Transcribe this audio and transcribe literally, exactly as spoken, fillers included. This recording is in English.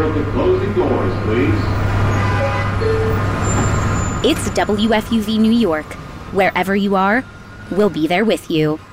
of the closing doors, please. It's W F U V New York. Wherever you are, we'll be there with you.